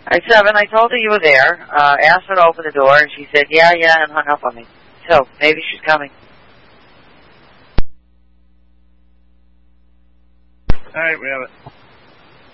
Hi, Seven. I told her you were there. Asked her to open the door, and she said, yeah, and hung up on me. So, maybe she's coming. All right, we have it.